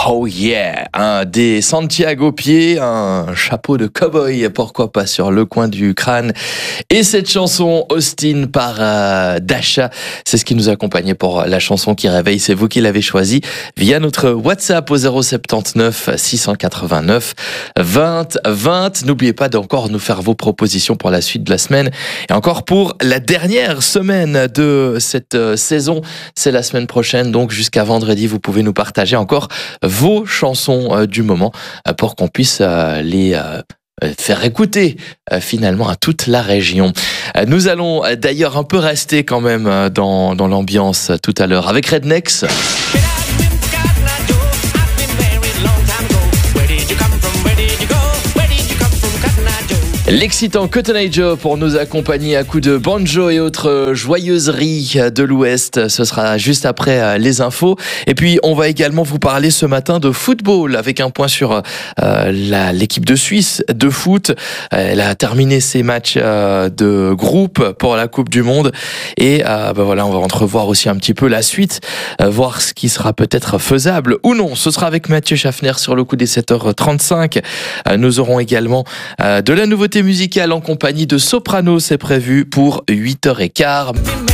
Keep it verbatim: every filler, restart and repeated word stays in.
Oh yeah, un des Santiago pieds, un chapeau de cow-boy, pourquoi pas sur le coin du crâne. Et cette chanson, Austin par euh, Dasha, c'est ce qui nous accompagnait pour la chanson qui réveille. C'est vous qui l'avez choisi via notre WhatsApp au zéro sept neuf six cent quatre-vingt-neuf vingt vingt. N'oubliez pas d'encore nous faire vos propositions pour la suite de la semaine. Et encore pour la dernière semaine de cette euh, saison, c'est la semaine prochaine, donc jusqu'à vendredi, vous pouvez nous partager encore vos chansons euh, du moment euh, pour qu'on puisse euh, les euh, faire écouter euh, finalement à toute la région. Euh, nous allons euh, d'ailleurs un peu rester quand même euh, dans, dans l'ambiance euh, tout à l'heure avec Rednex. L'excitant Cotton Eye Joe pour nous accompagner à coups de banjo et autres joyeuseries de l'Ouest. Ce sera juste après les infos. Et puis, on va également vous parler ce matin de football avec un point sur euh, la, l'équipe de Suisse de foot. Elle a terminé ses matchs euh, de groupe pour la Coupe du Monde. Et euh, ben voilà, on va entrevoir aussi un petit peu la suite, euh, voir ce qui sera peut-être faisable ou non. Ce sera avec Mathieu Schaffner sur le coup des sept heures trente-cinq. Euh, nous aurons également euh, de la nouveauté musicale en compagnie de Soprano, c'est prévu pour huit heures quinze.